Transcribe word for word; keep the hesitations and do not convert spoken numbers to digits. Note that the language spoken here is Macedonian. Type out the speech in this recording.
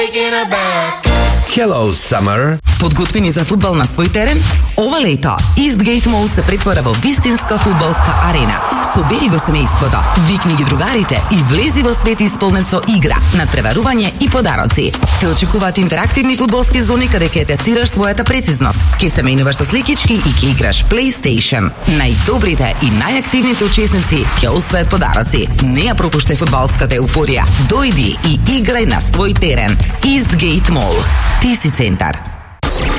Hello Summer. Подготвени за фудбал на свој терен? Ова лето Eastgate Mall се претвора во вистинска фудбалска арена. Собери го семејството, викни ги другарите и влези во свет исполнет со игра, надпреварување и подароци. Те очекуваат интерактивни фудбалски зони каде ќе тестираш својата прецизност, ќе се менуваш со сликички и ќе играш PlayStation. Најдобрите и најактивните учесници ќе освојат подароци. Не ја пропуштај фудбалската еуфорија. Дојди и играј на свој терен. Eastgate Mall. Ти си центар.